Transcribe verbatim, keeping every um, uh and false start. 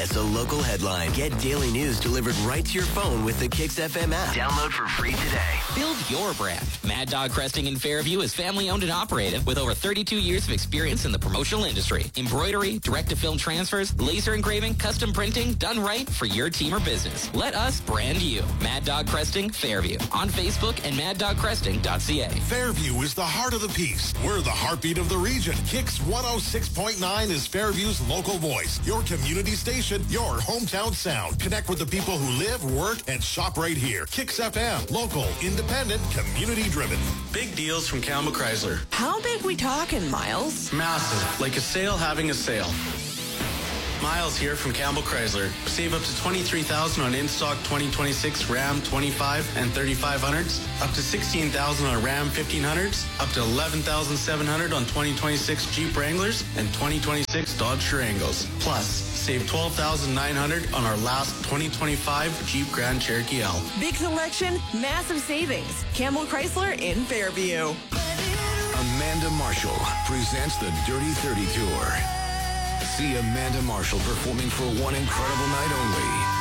It's a local headline. Get daily news delivered right to your phone with the Kix F M app. Download for free today. Build your brand. Mad Dog Cresting in Fairview is family-owned and operated with over thirty-two years of experience in the promotional industry. Embroidery, direct-to-film transfers, laser engraving, custom printing, done right for your team or business. Let us brand you. Mad Dog Cresting, Fairview. On Facebook and mad dog cresting dot c a. Fairview is the heart of the piece. We're the heartbeat of the region. Kix one oh six point nine is Fairview's local voice. Your community station, your hometown sound. Connect with the people who live, work, and shop right here. Kix F M. Local, independent, community-driven. Big deals from Campbell Chrysler. How big we talking, Miles? Massive. Like a sale having a sale. Miles here from Campbell Chrysler. Save up to twenty-three thousand dollars on in-stock twenty twenty-six Ram twenty-five and thirty-five hundreds, up to sixteen thousand dollars on Ram fifteen hundreds, up to eleven thousand seven hundred dollars on twenty twenty-six Jeep Wranglers and twenty twenty-six Dodge Durangos. Plus, save twelve thousand nine hundred dollars on our last twenty twenty-five Jeep Grand Cherokee L. Big selection, massive savings. Campbell Chrysler in Fairview. Amanda Marshall presents the Dirty thirty Tour. See Amanda Marshall performing for one incredible night only.